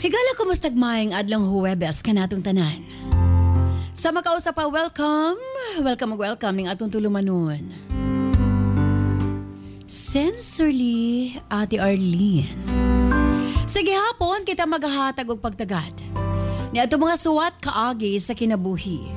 Higala kumusta maayong adlang Huwebes kanatong tanan. Sa makausap pa, welcome ning atong tulumanon. Sensorly, Ate Arlene. Sige hapon kita maghahatag og pagtagad. Ni ato mga suwat kaagi sa kinabuhi.